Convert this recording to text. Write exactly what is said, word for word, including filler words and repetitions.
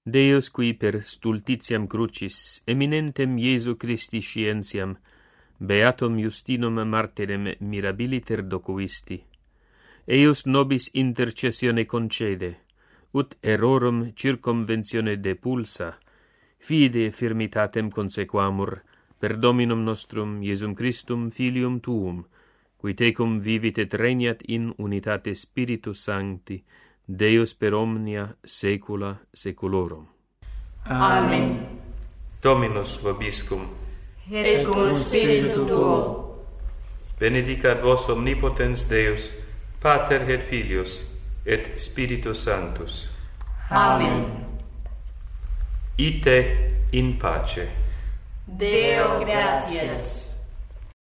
Deus qui per stultitiam crucis, eminentem Iesu Christi scientiam, beatum Justinum martyrem mirabiliter docuisti, eius nobis intercessione concede, ut errorum circumventione depulsa, fide firmitatem consequamur, per Dominum nostrum Iesum Christum Filium Tuum, qui tecum vivit et regnat in unitate Spiritus Sancti, Deus per omnia saecula saeculorum. Amen. Dominus vobiscum. Et cum spiritu tuo. Benedicat vos omnipotens Deus, Pater et Filius, et Spiritus Sanctus. Amen. Ite in pace. Deo gratias.